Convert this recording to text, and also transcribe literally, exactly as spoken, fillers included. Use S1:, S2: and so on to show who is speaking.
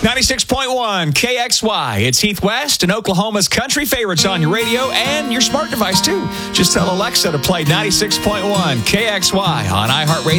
S1: ninety-six point one K X Y. It's Heath West and Oklahoma's country favorites on your radio and your smart device, too. Just tell Alexa to play ninety-six point one K X Y on iHeartRadio.